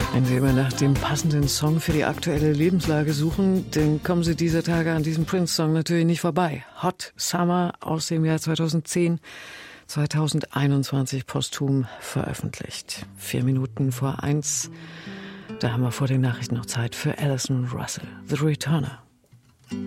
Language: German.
Wenn Sie immer nach dem passenden Song für die aktuelle Lebenslage suchen, dann kommen Sie dieser Tage an diesem Prince-Song natürlich nicht vorbei. Hot Summer aus dem Jahr 2010, 2021 posthum veröffentlicht. 1:04. Da haben wir vor den Nachrichten noch Zeit für Alison Russell, The Returner.